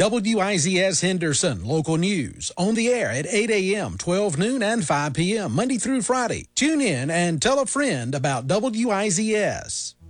WIZS Henderson Local News, on the air at 8 a.m., 12 noon, and 5 p.m., Monday through Friday. Tune in and tell a friend about WIZS.